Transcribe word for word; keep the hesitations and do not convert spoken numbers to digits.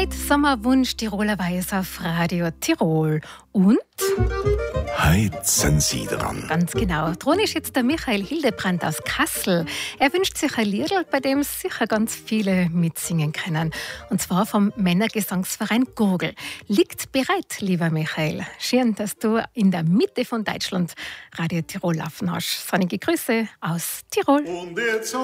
Heute Sommerwunsch Tirolerweise auf Radio Tirol. Und? Heute sind Sie dran. Ganz genau. Dran ist jetzt der Michael Hildebrand aus Kassel. Er wünscht sich ein Liedl, bei dem sicher ganz viele mitsingen können. Und zwar vom Männergesangsverein Gurgel. Liegt bereit, lieber Michael. Schön, dass du in der Mitte von Deutschland Radio Tirol laufen hast. Sonnige Grüße aus Tirol. Und jetzt